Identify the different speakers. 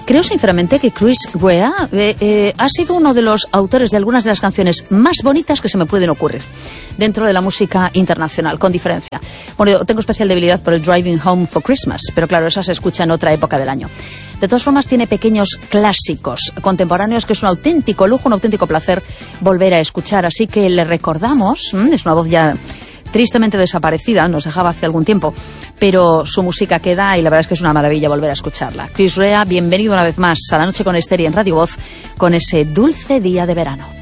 Speaker 1: Creo sinceramente que Chris Rea ha sido uno de los autores de algunas de las canciones más bonitas que se me pueden ocurrir dentro de la música internacional, con diferencia. Bueno, yo tengo especial debilidad por el Driving Home for Christmas, pero claro, esa se escucha en otra época del año. De todas formas, tiene pequeños clásicos contemporáneos que es un auténtico lujo, un auténtico placer volver a escuchar. Así que le recordamos, es una voz ya tristemente desaparecida, nos dejaba hace algún tiempo, pero su música queda y la verdad es que es una maravilla volver a escucharla. Chris Rea, bienvenido una vez más a La Noche con Esther y en Radio Voz con ese dulce día de verano.